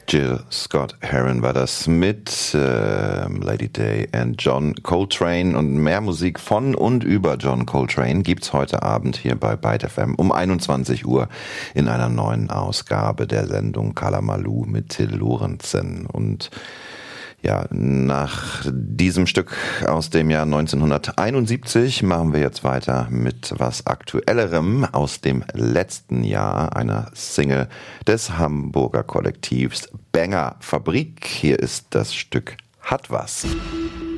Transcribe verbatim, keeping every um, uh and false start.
Jill Scott Heron war das mit äh, Lady Day and John Coltrane. Und mehr Musik von und über John Coltrane gibt's heute Abend hier bei Byte F M um einundzwanzig Uhr in einer neuen Ausgabe der Sendung Kalamaloo mit Till Lorenzen. Und ja, nach diesem Stück aus dem Jahr neunzehnhunderteinundsiebzig machen wir jetzt weiter mit was Aktuellerem aus dem letzten Jahr, einer Single des Hamburger Kollektivs Banger Fabrik. Hier ist das Stück Hat was.